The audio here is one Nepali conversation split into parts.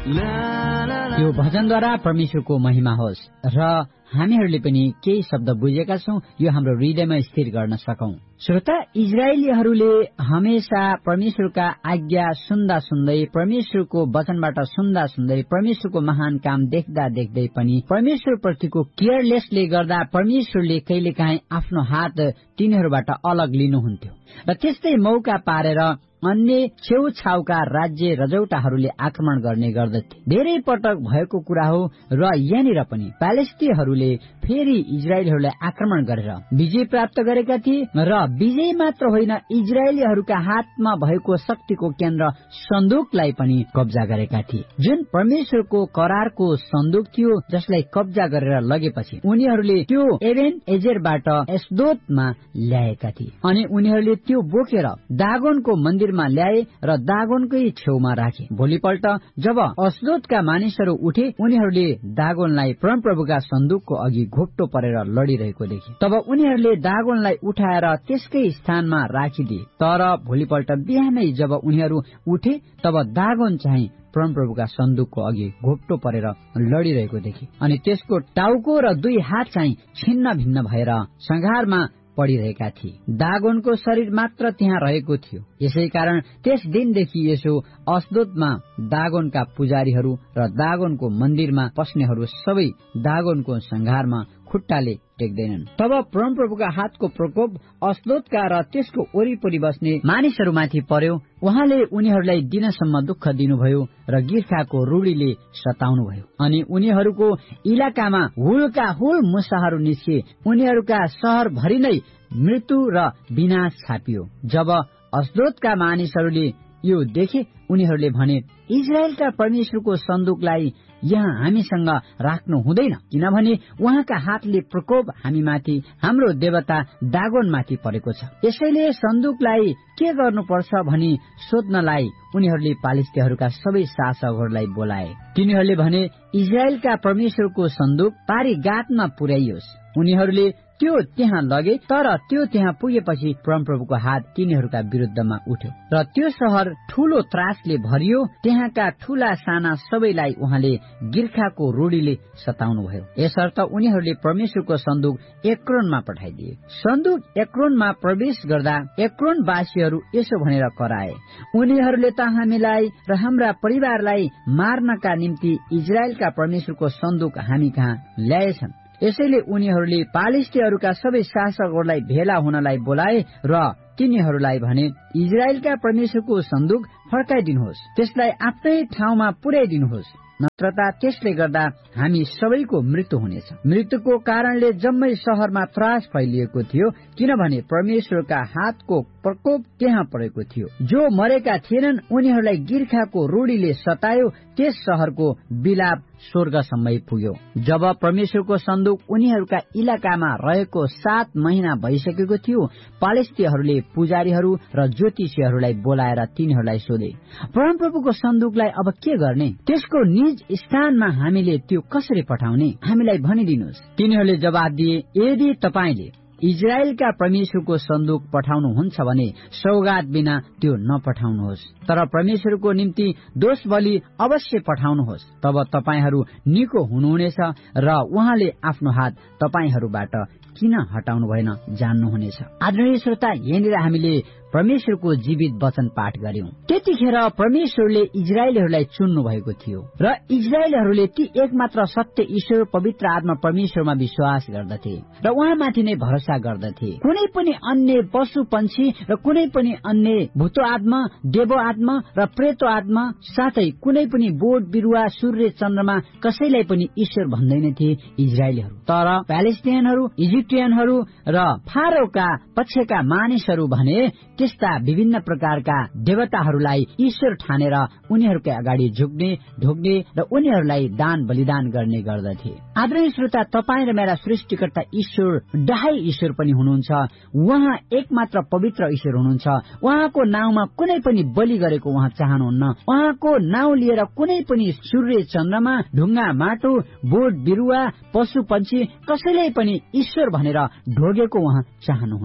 यो भजनद्वारा परमेश्वरको महिमा होस् र हामीहरूले पनि केही शब्द बुझेका छौं, यो हाम्रो हृदयमा स्थिर गर्न सकौं। श्रोता, इजरायलीहरूले हमेशा परमेश्वरका आज्ञा सुन्दा सुन्दै, परमेश्वरको वचनबाट सुन्दा सुन्दै, परमेश्वरको महान काम देख्दा देख्दै पनि परमेश्वर प्रतिको केयरलेसले गर्दा परमेश्वरले कहिलेकाहीँ आफ्नो हात तिनीहरूबाट अलग लिनुहुन्थ्यो र त्यस्तै मौका पारेर अन्य छेउछाउका राज्य रजौटाहरूले आक्रमण गर्ने गर्दथे। धेरै पटक भएको कुरा हो र यहाँनिर पनि प्यालेस्टिनीहरूले फेरि इजरायलीहरूलाई आक्रमण गरेर विजय प्राप्त गरेका थिए र विजय मात्र होइन, इजरायलीहरूका हातमा भएको शक्तिको केन्द्र सन्दुकलाई पनि कब्जा गरेका थिए। जुन परमेश्वरको करारको सन्दुक थियो, जसलाई कब्जा गरेर लगेपछि उनीहरूले त्यो एभेन एजेरबाट एस्दोदमा ल्याएका थिए अनि उनीहरूले त्यो बोकेर दागोनको मन्दिरमा ल्याए र दागोनकै छेउमा राखे। भोलिपल्ट जब अस्दोदका मानिसहरू उठे, उनीहरूले दागोनलाई परमप्रभुका सन्दुकको अघि घोप्टो परेर लडिरहेको देखे। तब उनीहरूले दागोनलाई उठाएर त्यसकै स्थानमा राखिदिए। तर भोलिपल्ट बिहानै जब उनीहरू उठे, तब दागोन चाहिँ परमप्रभुका सन्दुकको अघि घोप्टो परेर लडिरहेको देखे अनि त्यसको टाउको र 2 हात चाहिँ छिन्न भिन्न भएर संघारमा पडिरहेका थिए। दागोनको शरीर मात्र त्यहाँ रहेको थियो। यसैकारण त्यस दिनदेखि यसो अस्दोदमा दागोनका पुजारीहरू र दागोनको मन्दिरमा पस्नेहरू सबै दागोनको संघारमा खुट्टाले टेक्दैनन्। तब परमप्रभुका हातको प्रकोप अस्दोदका र त्यसको वरिपरि बस्ने मानिसहरूमाथि पर्यो। उहाँले उनीहरूलाई दिनसम्म दुःख दिनुभयो र गिर्खाको रूढीले सताउनुभयो अनि उनीहरूको इलाकामा हुलका हुल मुसाहरू निस्के। उनीहरूका शहरभरि नै मृत्यु र विनाश छापियो। जब अस्दोदका मानिसहरूले यो देखे, उनीहरूले भने, इजरायलका परमेश्वरको सन्दुकलाई यहाँ हामीसँग राख्नु हुँदैन, किनभने उहाँका हातले प्रकोप हामीमाथि, हाम्रो देवता दागोनमाथि परेको छ। यसैले सन्दुकलाई के गर्नुपर्छ भनी सोध्नलाई उनीहरूले पालिस्तीहरूका सबै शासकहरूलाई बोलाए। तिनीहरूले भने, इजरायलका परमेश्वरको सन्दुक पारी गातमा पुर्याइयोस्। उनीहरूले त्यो त्यहाँ लगे, तर त्यो त्यहाँ पुगेपछि परमप्रभुको हात तिनीहरूका विरुद्धमा उठ्यो र त्यो शहर ठूलो त्रासले भरियो। त्यहाँका ठूला साना सबैलाई उहाँले गिर्खाको रूढीले सताउनुभयो। यसर्थ उनीहरूले परमेश्वरको सन्दुक एक्रोनमा पठाइदिए। सन्दुक एक्रोनमा प्रवेश गर्दा एक्रोनवासीहरू यसो भनेर कराए, उनीहरूले त हामीलाई र हाम्रा परिवारलाई मार्नका निम्ति इजरायलका परमेश्वरको सन्दुक हामी कहाँ ल्याएछन्। यसैले उनीहरूले पालिस्तीहरूका सबै शासकहरूलाई भेला हुनलाई बोलाए र तिनीहरूलाई भने, इजरायलका परमेश्वरको सन्दुक फर्काइदिनुहोस्, त्यसलाई आफ्नै ठाउँमा पुर्याइदिनुहोस्, नत्रता त्यसले गर्दा हामी सबैको मृत्यु हुनेछ। मृत्युको कारणले जम्मै शहरमा त्रास फैलिएको थियो, किनभने परमेश्वरका हातको प्रकोप त्यहाँ परेको थियो। जो मरेका थिएनन् उनीहरूलाई गिर्खाको रूढीले सतायो। त्यस शहरको विलाप स्वर्गसम्मै पुग्यो। जब परमेश्वरको सन्दुक उनीहरूका इलाकामा रहेको 7 महिना भइसकेको थियो, पालेस्तीहरूले पुजारीहरू र ज्योतिषीहरूलाई बोलाएर तिनीहरूलाई सोधे, परमप्रभुको सन्दुकलाई अब के गर्ने? त्यसको निज स्थानमा हामीले त्यो कसरी पठाउने? हामीलाई भनिदिनुहोस्। तिनीहरूले जवाब दिए, यदि तपाईले इजरायलका परमेश्वरको सन्दुक पठाउनुहुन्छ भने सौगात बिना त्यो नपठाउनुहोस्, तर परमेश्वरको निम्ति दोष बलि अवश्य पठाउनुहोस्। तब तपाईहरू निको हुनुहुनेछ र उहाँले आफ्नो हात तपाईहरूबाट किन हटाउनु भएन जान्नुहुनेछ। आदरणीय श्रोता, यहाँनिर हामीले परमेश्वरको जीवित वचन पाठ गर्यौं। त्यतिखेर परमेश्वरले इजरायलीहरूलाई चुन्नु भएको थियो र इजरायलीहरूले ती एकमात्र सत्य ईश्वर पवित्र आत्मा परमेश्वरमा विश्वास गर्दथे र उहाँमाथि नै भरोसा गर्दथे। कुनै पनि अन्य पशु पंक्षी र कुनै पनि अन्य भूत आत्मा, देव आत्मा र प्रेत आत्मा, साथै कुनै पनि बोट बिरुवा, सूर्य चन्द्रमा कसैलाई पनि ईश्वर भन्दैनथे इजरायलीहरू। तर प्यालेस्टिनियनहरू, इजिप्टियनहरू र फारोका पक्षका मानिसहरू भने त्यस्ता विभिन्न प्रकारका देवताहरूलाई ईश्वर ठानेर उनीहरूकै अगाडि झुक्ने, ढोग्ने र उनीहरूलाई दान बलिदान गर्ने गर्दथे। आदरणीय श्रोता, तपाईँ र मेरा सृष्टिकर्ता ईश्वर डाहाई ईश्वर पनि हुनुहुन्छ। उहाँ एकमात्र पवित्र ईश्वर हुनुहुन्छ। उहाँको नाउँमा कुनै पनि बलि गरेको उहाँ चाहनुहुन्न। उहाँको नाउँ लिएर कुनै पनि सूर्य चन्द्रमा, ढुङ्गा माटो, बोट बिरुवा, पशु पंक्षी कसैलाई पनि ईश्वर भनेर ढोगेको उहाँ चाहनुहुन्न।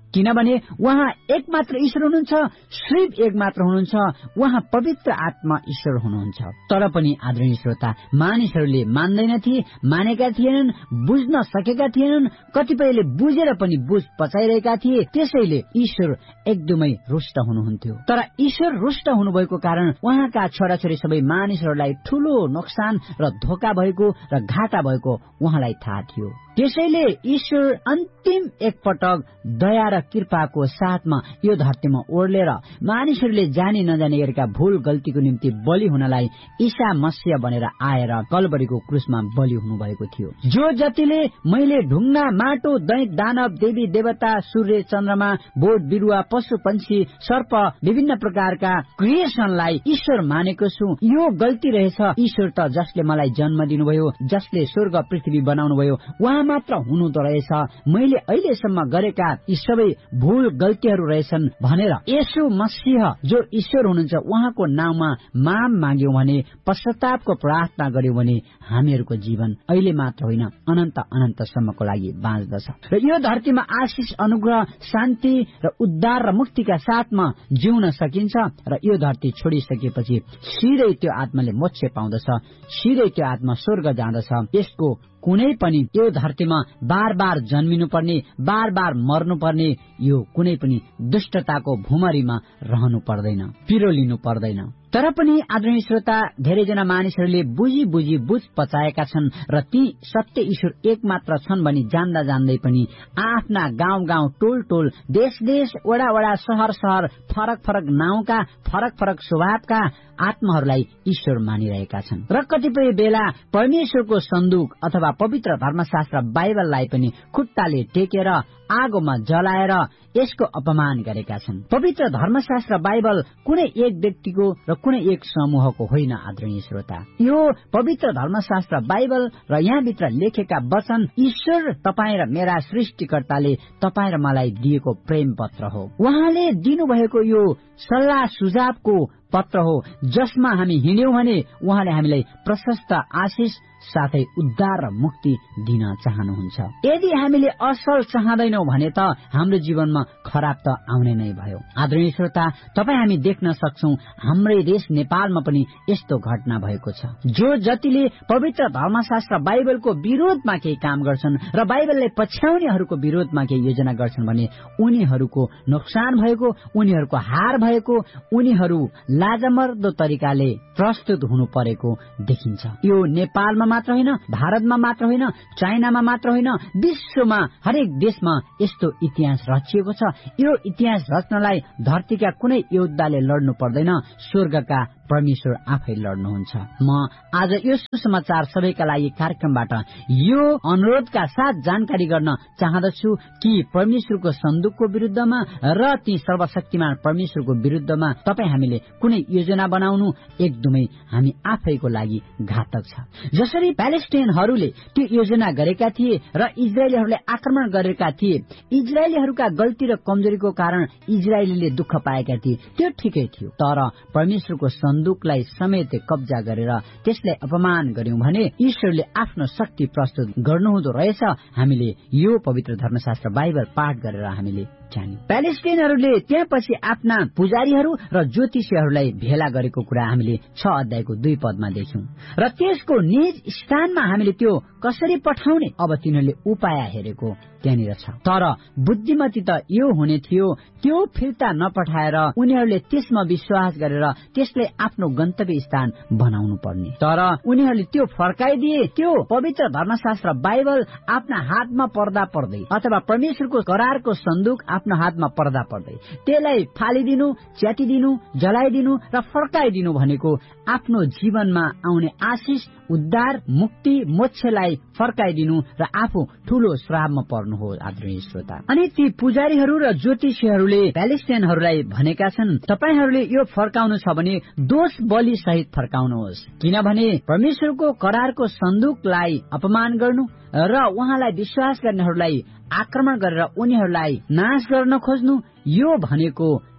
किनभने उहाँ एकमात्र ईश्वर हुनुहुन्छ, सिर्फ एकमात्र हुनुहुन्छ, उहाँ पवित्र आत्मा ईश्वर हुनुहुन्छ। तर पनि आदरणीय श्रोता, मानिसहरूले मान्दैनथे, मानेका थिएनन्, बुझ्न सकेका थिएनन्, कतिपयले बुझेर पनि बुझ पचाइरहेका थिए। त्यसैले ईश्वर एकदमै रुष्ट हुनुहुन्थ्यो। तर ईश्वर रुष्ट हुनुभएको कारण उहाँका छोराछोरी सबै मानिसहरूलाई ठूलो नोक्सान र धोका भएको र घाटा भएको उहाँलाई थाहा थियो। त्यसैले ईश्वर अन्तिम एकपटक दया र कृपाको साथमा यो धरतीमा ओर्लेर मानिसहरूले जानी नजानी गरेका भूल गल्तीको निम्ति बलि हुनलाई ईसा मसीह बनेर आएर कल्वरीको क्रुसमा बलि हुनुभएको थियो। जो जतिले मैले ढुङ्गा, माटो, दैत, दानव, देवी देवता, सूर्य, चन्द्रमा, बोट बिरुवा, पशु पन्छी, सर्प, विभिन्न प्रकारका क्रिएसनलाई ईश्वर मानेको छु, यो गल्ती रहेछ। ईश्वर त जसले मलाई जन्म दिनुभयो, जसले स्वर्ग पृथ्वी बनाउनु भयो, उहाँ मात्र हुनुहुँदो रहेछ। मैले अहिलेसम्म गरेका यी सबै भूल गल्तीहरू रहेछन् भनेर येशू मसीह जो ईश्वर हुनुहुन्छ उहाँको नाउँमा माफ माग्यौं भने, पश्चातापको प्रार्थना गर्यौं भने हामीहरूको जीवन अहिले मात्र होइन अनन्त अनन्तसम्मको लागि बाँच्दछ। र यो धरतीमा आशिष, अनुग्रह, शान्ति र उद्धार र मुक्तिका साथमा जिउन सकिन्छ। र यो धरती छोडिसकेपछि सिधै त्यो आत्माले मोक्ष पाउँदछ, सिधै त्यो आत्मा स्वर्ग जाँदछ। यसको कुनै पनि यो धरतीमा बार बार जन्मिनु पर्ने, बार बार मर्नु पर्ने यो कुनै पनि दुष्टताको भुमरीमा रहनु पर्दैन, पिरोलिनु पर्दैन। तर पनि आदरणीय श्रोता, धेरैजना मानिसहरूले बुझ पचाएका छन् र ती सत्य ईश्वर एकमात्र छन् भनी जान्दा जान्दै पनि आफ्ना गाउँ गाउँ, टोल टोल, देश देश, वडा वडा, शहर शहर, फरक फरक नाउँका, फरक फरक स्वभावका आत्माहरूलाई ईश्वर मानिरहेका छन्। र कतिपय बेला परमेश्वरको सन्दुक अथवा पवित्र धर्मशास्त्र बाइबललाई पनि खुट्टाले टेकेर आगोमा जलाएर यसको अपमान गरेका छन्। पवित्र धर्मशास्त्र बाइबल कुनै एक व्यक्तिको र कुनै एक समूहको होइन आदरणीय श्रोता। यो पवित्र धर्मशास्त्र बाइबल र यहाँभित्र लेखेका वचन ईश्वर तपाईँ र मेरा सृष्टिकर्ताले तपाईँ र मलाई दिएको प्रेम पत्र हो। उहाँले दिनुभएको यो सल्लाह सुझावको पत्र हो, जसमा हामी हिँड्यौं भने उहाँले हामीलाई प्रशस्त आशिष साथै उद्धार र मुक्ति दिन चाहनुहुन्छ। यदि हामीले असल चाहँदैनौ भने त हाम्रो जीवनमा खराब त आउने नै भयो। आदरणीय श्रोता, तपाईँ हामी देख्न सक्छौं हाम्रै देश नेपालमा पनि यस्तो घटना भएको छ। जो जतिले पवित्र धर्मशास्त्र बाइबलको विरोधमा केही काम गर्छन् र बाइबललाई पछ्याउनेहरूको विरोधमा केही योजना गर्छन् भने उनीहरूको नोक्सान भएको, उनीहरूको हार भएको, उनीहरू लाजमर्दो तरिकाले प्रस्तुत हुनु परेको देखिन्छ। यो नेपालमा मात्र होइन, भारतमा मात्र होइन, चाइनामा मात्र होइन, विश्वमा हरेक देशमा यस्तो इतिहास रचिएको छ। यो इतिहास रच्नलाई धरतीका कुनै योद्धाले लड्नु पर्दैन, स्वर्गका परमेश्वर आफै लड्नुहुन्छ। म आज यो सुसमाचार सबैका लागि कार्यक्रमबाट यो अनुरोधका साथ जानकारी गर्न चाहदछु कि परमेश्वरको सन्दुकको विरुद्धमा र ती सर्वशक्तिमान परमेश्वरको विरुद्धमा तपाईँ हामीले कुनै योजना बनाउनु एकदमै हामी आफैको लागि घातक छ। जसरी प्यालेस्टाइनहरूले त्यो योजना गरेका थिए र इजरायलीहरूलाई आक्रमण गरेका थिए, इजरायलीहरूका गल्ती र कमजोरीको कारण इजरायलीले दुःख पाएका थिए, त्यो ठिकै थियो। तर परमेश्वरको सन्दुकलाई समेत कब्जा गरेर त्यसलाई अपमान गर्यौं भने ईश्वरले आफ्नो शक्ति प्रस्तुत गर्नुहुँदो रहेछ। हामीले यो पवित्र धर्मशास्त्र बाइबल पाठ गरेर हामीले जान्यौं। प्यालेस्टाइनहरूले त्यसपछि आफ्ना पुजारीहरू र ज्योतिषीहरूलाई भेला गरेको कुरा हामीले 6 अध्यायको 2 पदमा देख्यौं। र त्यसको निज स्थानमा हामीले त्यो कसरी पठाउने अब तिनीहरूले उपाय हेरेको त्यहाँनिर छ। तर बुद्धिमती त यो हुने थियो, त्यो फिर्ता नपठाएर उनीहरूले त्यसमा विश्वास गरेर त्यसलाई आफ्नो गन्तव्य स्थान बनाउनु पर्ने। तर उनीहरूले त्यो फर्काइदिए। त्यो पवित्र धर्मशास्त्र बाइबल आफ्ना हातमा पर्दा पर्दै अथवा परमेश्वरको करारको सन्दुक आफ्नो हातमा पर्दा पर्दै त्यसलाई फालिदिनु, च्यातिदिनु, जलाइदिनु र फर्काइदिनु भनेको आफ्नो जीवनमा आउने आशिष, उद्धार, मुक्ति, मोक्षलाई फर्काइदिनु र आफू ठूलो श्रापमा पर्नु हो आदरणीय श्रोता। अनि ती पुजारीहरू र ज्योतिषीहरूले प्यालेस्टाइनहरूलाई भनेका छन्, तपाईहरूले यो फर्काउनु छ भने दोष बलि सहित फर्काउनुहोस्, किनभने परमेश्वरको करारको सन्दुकलाई अपमान गर्नु र उहाँलाई विश्वास गर्नेहरूलाई आक्रमण गरेर उनीहरूलाई नाश गर्न खोज्नु, यो भनेको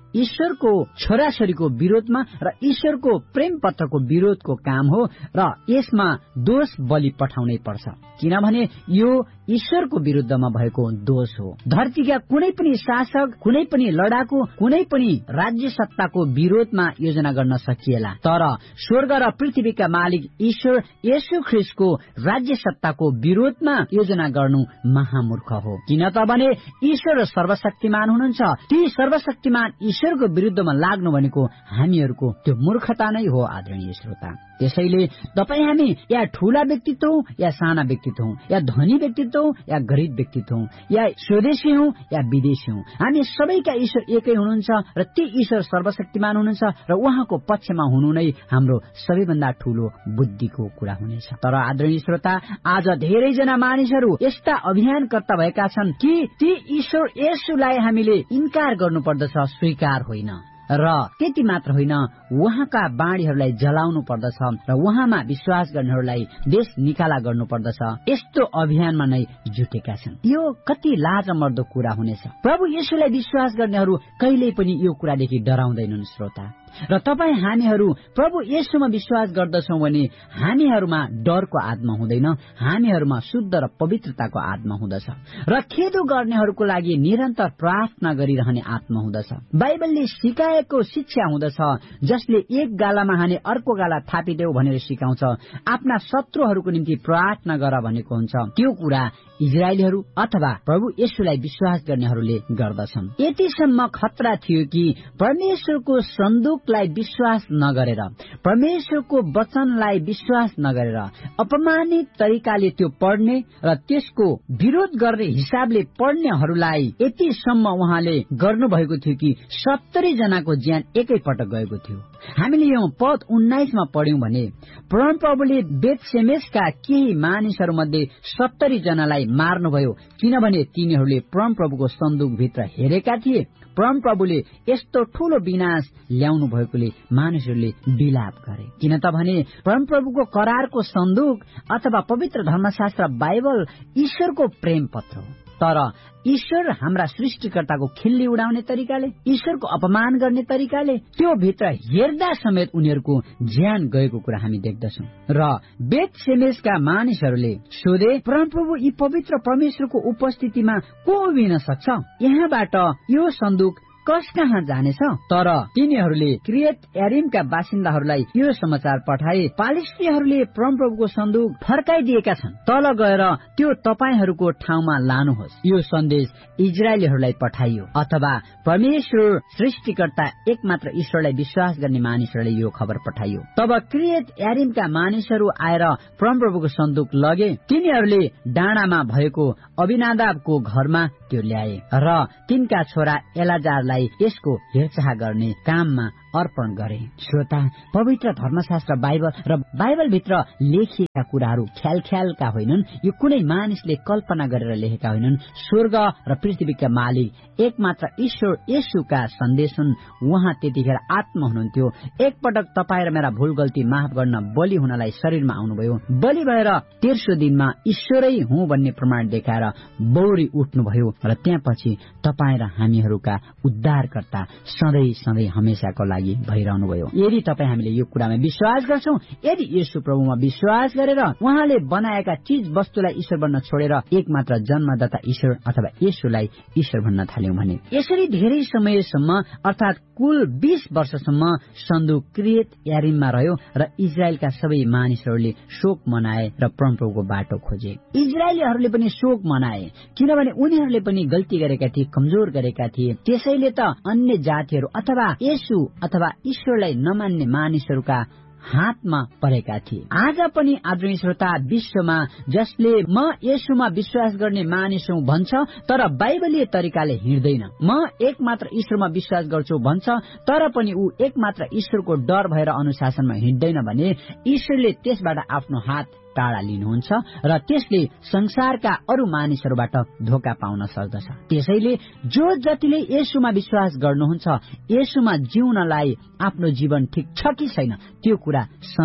ईश्वरको छोराछोरीको विरोधमा र ईश्वरको प्रेम पत्रको विरोधको काम हो र यसमा दोष बलि पठाउनै पर्छ, किनभने यो ईश्वरको विरुद्धमा भएको दोष हो। धरतीका कुनै पनि शासक, कुनै पनि लडाकु, कुनै पनि राज्य सत्ताको विरोधमा योजना गर्न सकिएला, तर स्वर्ग र पृथ्वीका मालिक ईश्वर येशू ख्रीष्टको राज्य सत्ताको विरोधमा योजना गर्नु महामूर्ख हो। किन त भने ईश्वर सर्वशक्तिमान हुनुहुन्छ। ती सर्वशक्तिमान ईश्वरको विरुद्धमा लाग्नु भनेको हामीहरूको त्यो मूर्खता नै हो आदरणीय श्रोता। त्यसैले तपाई हामी या ठूला व्यक्तित्व हौ या साना व्यक्तित्व हौ, या धनी व्यक्तित्व हौ या गरीब व्यक्तित्व हौ, या स्वदेशी हौ या विदेशी हौ, हामी सबैका ईश्वर एकै हुनुहुन्छ र ती ईश्वर सर्वशक्तिमान हुनुहुन्छ र उहाँको पक्षमा हुनु नै हाम्रो सबैभन्दा ठूलो बुद्धिको कुरा हुनेछ। तर आदरणीय श्रोता, आज धेरैजना मानिसहरू यस्ता अभियानकर्ता भएका छन् कि ती ईश्वर येशूलाई हामीले इन्कार गर्नुपर्दछ, स्वीकार होइन। र त्यति मात्र होइन, उहाँका बाणीहरूलाई जलाउनु पर्दछ र उहाँमा विश्वास गर्नेहरूलाई देश निकाला गर्नु पर्दछ। यस्तो अभियानमा नै जुटेका छन्। यो कति लाजमर्दो कुरा हुनेछ। प्रभु येशूलाई विश्वास गर्नेहरू कहिल्यै पनि यो कुरादेखि डराउँदैनन् श्रोता। र तपाई हामीहरू प्रभु येशूमा विश्वास गर्दछौं भने हामीहरूमा डरको आत्मा हुँदैन, हामीहरूमा शुद्ध र पवित्रताको आत्मा हुँदछ र खेदो गर्नेहरूको लागि निरन्तर प्रार्थना गरिरहने आत्मा हुँदछ। बाइबलले सिकाएको शिक्षा हुँदछ, जसले एक गालामा हाने अर्को गाला थापिदेऊ भनेर सिकाउँछ। आफ्ना शत्रुहरूको निम्ति प्रार्थना गर भनेको हुन्छ। त्यो कुरा इजरायलीहरू अथवा प्रभु येशूलाई विश्वास गर्नेहरूले गर्दछन्। यतिसम्म खतरा थियो कि परमेश्वरको सन्दुकलाई विश्वास नगरेर, परमेश्वरको वचनलाई विश्वास नगरेर अपमानित तरिकाले त्यो पढ्ने र त्यसको विरोध गर्ने हिसाबले पढ्नेहरूलाई यतिसम्म उहाँले गर्नुभएको थियो कि 70 जनाको ज्यान एकैपटक गएको थियो। हामीले यो पद 19 मा पढ्यौं भने परमप्रभुले बेतशेमेशका केही मानिसहरू मध्ये 70 जनालाई मार्नुभयो, किनभने तिनीहरूले परमप्रभुको सन्दुक भित्र हेरेका थिए। परमप्रभुले यस्तो ठूलो विनाश ल्याउनु भएकोले मानिसहरूले विलाप गरे। किन त भने परमप्रभुको करारको सन्दुक अथवा पवित्र धर्मशास्त्र बाइबल ईश्वरको प्रेम पत्र हो। तर ईश्वर हाम्रा सृष्टिकर्ताको खिल्ली उडाउने तरिकाले, ईश्वरको अपमान गर्ने तरिकाले त्यो भित्र हेर्दा समेत उनीहरूको ज्यान गएको कुरा हामी देख्दछौं। र बेतशेमेशका मानिसहरूले सोधे, परमप्रभु यी पवित्र परमेश्वरको उपस्थितिमा को उभिन सक्छ? यहाँबाट यो सन्दुक कस कहाँ जानेछ? तर तिनीहरूले क्रियत यारिमका बासिन्दाहरूलाई यो समाचार पठाए, पालिस्तीहरूले परमप्रभुको सन्दुक फर्काइदिएका छन्, तल गएर त्यो तपाईहरूको ठाउँमा लानुहोस्। यो सन्देश इजरायलीहरूलाई पठाइयो, अथवा परमेश्वर सृष्टिकर्ता एकमात्र ईश्वरलाई विश्वास गर्ने मानिसहरूले यो खबर पठाइयो। तब क्रियत यारिमका मानिसहरू आएर परमप्रभुको सन्दुक लगे। तिनीहरूले डाँडामा भएको अबिनादाबको घरमा त्यो ल्याए र तिनका छोरा एलाजारलाई यसको हेरचाह गर्ने काममा अर्पण गरे। श्रोता, पवित्र धर्मशास्त्र बाइबल र बाइबलभित्र लेखिएका कुराहरू ख्यालका होइनन्। यो कुनै मानिसले कल्पना गरेर लेखेका होइनन्। स्वर्ग र पृथ्वीका मालिक एकमात्र ईश्वर येशूका सन्देश हुन्। उहाँ त्यतिखेर आत्मा हुनुहुन्थ्यो। एकपटक तपाईँ र मेरा भूल गल्ती माफ गर्न बलि हुनलाई शरीरमा आउनुभयो। बलि भएर तेस्रो दिनमा ईश्वरै हुँ भन्ने प्रमाण देखाएर बौरी उठ्नुभयो र त्यसपछि तपाईँ र हामीहरूका उद्धारकर्ता सधैँ सधैँ हमेशाको लागि भइरहनु भयो। यदि तपाईँ हामीले यो कुरामा विश्वास गर्छौं, यदि येशू प्रभुमा विश्वास गरेर उहाँले बनाएका चीज वस्तुलाई ईश्वर भन्न छोडेर एकमात्र जन्मदाता ईश्वर अथवा येशूलाई ईश्वर भन्न थाल्यौं भने, यसरी धेरै समयसम्म अर्थात कुल 20 वर्षसम्म सन्दुक क्रियत यारिममा रह्यो र इजरायलका सबै मानिसहरूले शोक मनाए र परमप्रभुको बाटो खोजे। इजरायलीहरूले पनि शोक मनाए, किनभने उनीहरूले पनि गल्ती गरेका थिए, कमजोर गरेका थिए। त्यसैले त अन्य जातिहरू अथवा येशू अथवा ईश्वरलाई नमान्ने मानिसहरूका हातमा परेका थिए। आज पनि आदरणीय श्रोता, विश्वमा जसले म येशूमा विश्वास गर्ने मानिस हुँ भन्छ तर बाइबलीय तरिकाले हिँड्दैन, म एकमात्र ईश्वरमा विश्वास गर्छु भन्छ तर पनि ऊ एकमात्र ईश्वरको डर भएर अनुशासनमा हिँड्दैन भने ईश्वरले त्यसबाट आफ्नो हात टाढा लिनुहुन्छ र त्यसले संसारका अरू मानिसहरूबाट धोका पाउन सक्दछ। त्यसैले जो जतिले येशूमा विश्वास गर्नुहुन्छ, येशूमा जिउनलाई आफ्नो जीवन ठिक छ कि छैन त्यो कुरा सधैँ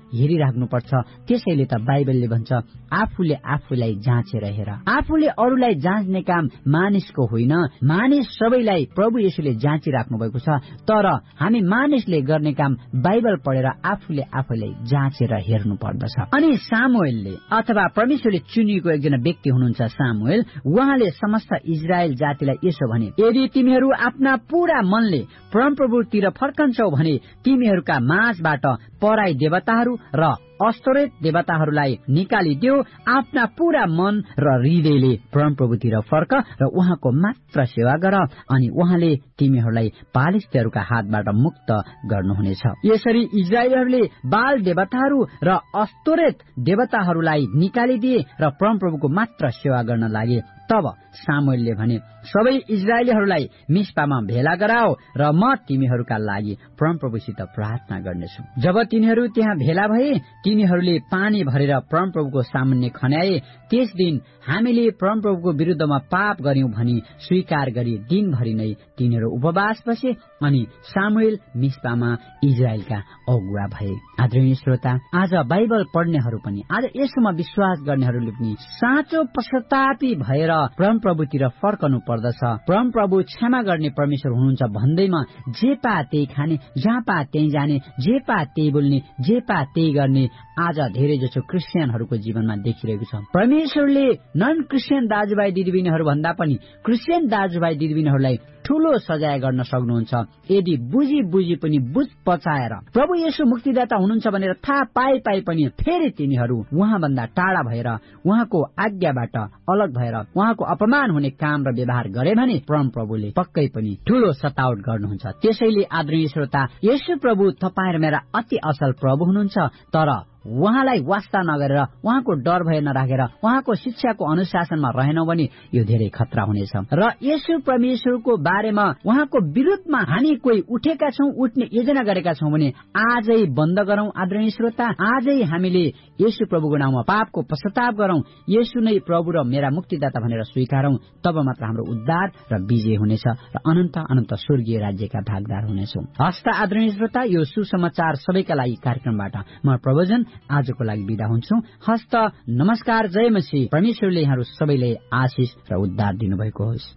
हेरिराख्नुपर्छ। त्यसैले त बाइबलले भन्छ आफूले आफूलाई जाँचेर हेर। आफूले अरूलाई जाँच्ने काम मानिसको होइन, मानिस सबैलाई प्रभु येशूले जाँचिराख्नु भएको छ। तर हामी मानिसले गर्ने काम बाइबल पढेर आफूले आफूलाई जाँचेर हेर्नु पर्दछ। अनि सामुएलले अथवा परमेश्वरले चुनिएको एकजना व्यक्ति हुनुहुन्छ सामुएल, उहाँले समस्त इजरायल जातिलाई यसो भने, यदि तिमीहरू आफ्ना पूरा मनले परमप्रभुतिर फर्कन्छौ भने तिमीहरूका माझबाट पराई देवताहरू र अस्तोरेत देवताहरूलाई निकालिदेऊ। आफ्ना पूरा मन र हृदयले परमप्रभुतिर फर्क र उहाँको मात्र सेवा गर, अनि उहाँले तिमीहरूलाई पालिस्तीहरूका हातबाट मुक्त गर्नुहुनेछ। यसरी इजरायलीहरूले बाल देवताहरू र अस्तोरेत देवताहरूलाई निकालिदिए र परमप्रभुको मात्र सेवा गर्न लागे। तब सामुएलले भने, सबै इजरायलीहरूलाई मिस्पामा भेला गराओ र म तिमीहरूका लागि परमप्रभुसित प्रार्थना गर्नेछु। जब तिनीहरू त्यहाँ भेला भए तिनीहरूले पानी भरेर परमप्रभुको सामुन्ने खन्याए। त्यस दिन हामीले परमप्रभुको विरुद्धमा पाप गर्यौं भनी स्वीकार गरी दिनभरि नै तिनीहरू उपवास बसे अनि सामुएल मिस्पामा इजरायलका अगुवा भए। आदरणीय श्रोता, आज बाइबल पढ्नेहरू पनि, आज यसमा विश्वास गर्नेहरूले पनि साँचो पश्चातापी भएर परमप्रभुतिर फर्कनु पर्दछ। परमप्रभु क्षमा गर्ने परमेश्वर हुनुहुन्छ भन्दैमा जे पा त्यही खाने, जहाँ पा त्यही जाने, जे पा त्यही बोल्ने, जे पा त्यही गर्ने आज धेरै जसो क्रिस्चियनहरूको जीवनमा देखिरहेको छ। परमेश्वरले नन क्रिस्चियन दाजुभाइ दिदीबहिनीहरू भन्दा पनि क्रिस्चियन दाजुभाइ दिदीबहिनीहरूलाई ठूलो सजाय गर्न सक्नुहुन्छ यदि बुझी पनि बुझ पचाएर प्रभु येशू मुक्तिदाता हुनुहुन्छ भनेर थाहा पाए पनि फेरि तिनीहरू उहाँभन्दा टाढा भएर उहाँको आज्ञाबाट अलग भएर उहाँको अपमान हुने काम र व्यवहार गरे भने परमप्रभुले पक्कै पनि ठूलो सतावट गर्नुहुन्छ। त्यसैले आदरणीय श्रोता, येशू प्रभु तपाईं र मेरा अति असल प्रभु हुनुहुन्छ, तर उहाँलाई वास्ता नगरेर उहाँको डर भय नराखेर उहाँको शिक्षाको अनुशासनमा रहेनौ भने यो धेरै खतरा हुनेछ। र येशू परमेश्वरको बारेमा उहाँको विरुद्धमा हामी कोही उठेका छौं, उठ्ने योजना गरेका छौं भने आजै बन्द गरौं। आदरणीय श्रोता, आजै हामीले येशू प्रभुको नाममा पापको पश्चाताप गरौं, येशू नै प्रभु र मेरा मुक्तिदाता भनेर स्वीकारौं। तब मात्र हाम्रो उद्धार र विजय हुनेछ र अनन्त अनन्त स्वर्गीय राज्यका भागदार हुनेछौं। हस्त आदरणीय श्रोता, यो सुसमाचार सबैका लागि कार्यक्रमबाट म प्रवचन आजको लागि बिदा हुन्छु। हस्त नमस्कार, जय मसीह। परमेश्वरले यहाँहरू सबैले आशिष र उद्धार दिनुभएको होस्।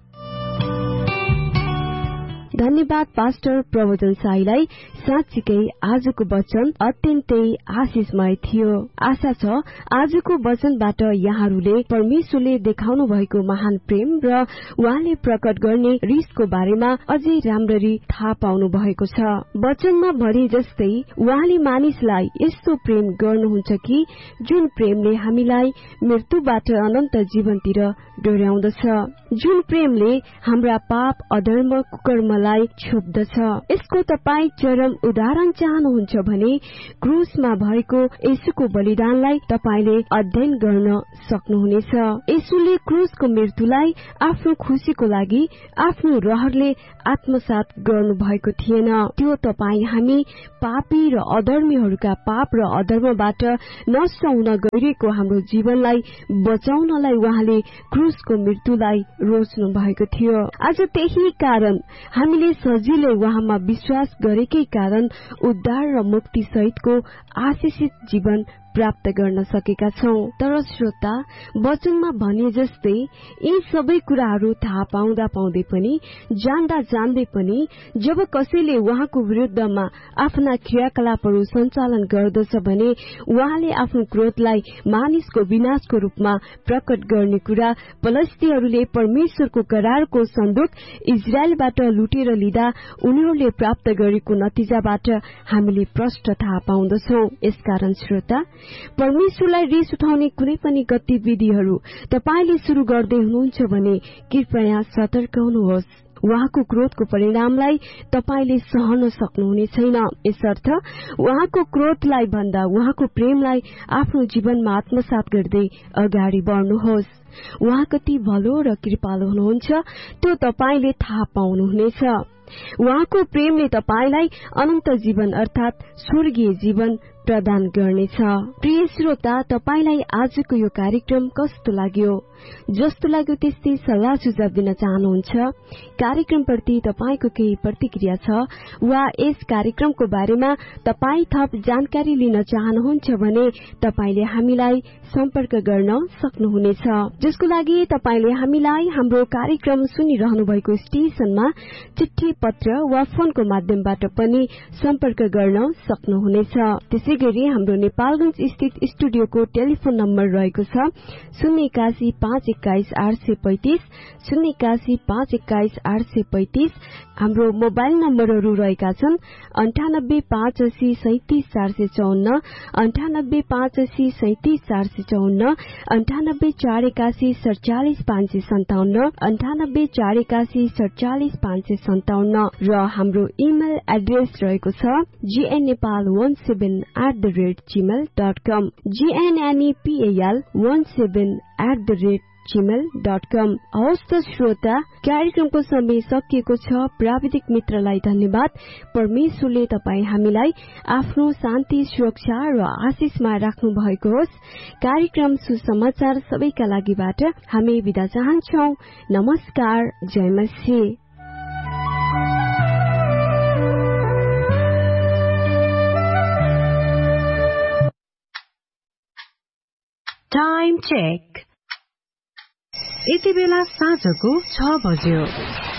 धन्यवाद पास्टर प्रवचन साईलाई। साँच्चीकै आजको वचन अत्यन्तै आशिषमय थियो। आशा छ आजको वचनबाट यहाँहरूले परमेश्वरले देखाउनु भएको महान प्रेम र उहाँले प्रकट गर्ने रिसको बारेमा अझै राम्ररी थाहा पाउनु भएको छ। वचनमा भने जस्तै उहाँले मानिसलाई यस्तो प्रेम गर्नुहुन्छ कि जुन प्रेमले हामीलाई मृत्युबाट अनन्त जीवनतिर डोर्याउँदछ, जुन प्रेमले हाम्रा पाप अधर्म कुकर्मलाई छोप्दछ। यसको तपाई चरम उदाहरण चाहनुहुन्छ भने क्रुसमा भएको येशूको बलिदानलाई तपाईले अध्ययन गर्न सक्नुहुनेछ। येशूले क्रुसको मृत्युलाई आफ्नो खुशीको लागि आफ्नो रहरले आत्मसात गर्नु भएको थिएन। त्यो तपाई हामी पापी र अधर्मीहरूका पाप र अधर्मबाट नष्ट हुन गइरहेको हाम्रो जीवनलाई बचाउनलाई उहाँले क्रुसको मृत्युलाई रोज्नु भएको थियो। आज त्यही कारण हामीले सजिलै उहाँमा विश्वास गरेकै कारण उद्धार र मुक्ति सहितको आशिषित जीवन प्राप्त गर्न सकेका छौं। तर श्रोता, वचनमा भने जस्तै यी सबै कुराहरू थाहा पाउँदा पाउँदै पनि, जान्दा जान्दै पनि जब कसैले उहाँको विरुद्धमा आफ्ना क्रियाकलापहरू सञ्चालन गर्दछ भने उहाँले आफ्नो क्रोधलाई मानिसको विनाशको रूपमा प्रकट गर्ने कुरा फलस्तीहरूले परमेश्वरको करारको सन्दुक इजरायलबाट लुटेर लिँदा उनीहरूले प्राप्त गरेको नतिजाबाट हामीले प्रष्ट थाहा पाउँदछौं। यसकारण श्रोता, परमेश्वरलाई रिस उठाउने कुनै पनि गतिविधिहरू तपाईले शुरू गर्दै हुनुहुन्छ भने कृपया सतर्क हुनुहोस्। उहाँको क्रोधको परिणामलाई तपाईले सहन सक्नुहुने छैन। यसर्थ उहाँको क्रोधलाई भन्दा उहाँको प्रेमलाई आफ्नो जीवनमा आत्मसात गर्दै अगाडि बढ्नुहोस्। उहाँ कति भलो र कृपालु हुनुहुन्छ त्यो तपाईले थाहा पाउनुहुनेछ। उहाँको प्रेमले तपाईलाई अनन्त जीवन अर्थात स्वर्गीय जीवन प्रदान गर्नेछ। प्रिय श्रोता, तपाईलाई आजको यो कार्यक्रम कस्तो लाग्यो? जस्तो लाग्यो त्यस्तै सल्लाह सुझाव दिन चाहनुहुन्छ? कार्यक्रमप्रति तपाईको केही प्रतिक्रिया छ वा यस कार्यक्रमको बारेमा तपाई थप जानकारी लिन चाहनुहुन्छ भने तपाईले हामीलाई सम्पर्क गर्न सक्नुहुनेछ, जसको लागि तपाईले हामीलाई हाम्रो कार्यक्रम सुनिरहनु भएको स्टेशनमा चिठी पत्र वा फोनको माध्यमबाट पनि सम्पर्क गर्न सक्नुहुनेछ। त्यसैगरी हाम्रो नेपालगञ्ज स्थित स्टुडियोको टेलिफोन नम्बर रहेको छ 081 521 835 081 521 835। हाम्रो मोबाइल नम्बरहरू रहेका छन् 98 580 37 454, 98 580 37 454, 98 481 47 557, 98 481 47 557 र हाम्रो इमेल एड्रेस रहेको छ gnepal17@gmail.com, gnepal17@gmail.com। हवस् त श्रोता, कार्यक्रमको समय सकिएको छ। प्राविधिक मित्रलाई धन्यवाद। परमेश्वरले तपाईँ हामीलाई आफ्नो शान्ति, सुरक्षा र आशिषमा राख्नु भएको होस्। कार्यक्रम सुसमाचार सबैका लागिबाट हामी बिदा चाहन्छौं। नमस्कार, जय मसीह। Time check. यति बेला साँझको 6 बज्यो।